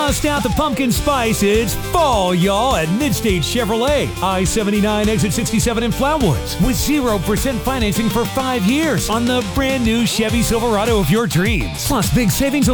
Bust out the pumpkin spice. It's fall, y'all, at Midstate Chevrolet. I-79 exit 67 in Flatwoods. With 0% financing for 5 years on the brand new Chevy Silverado of your dreams. Plus big savings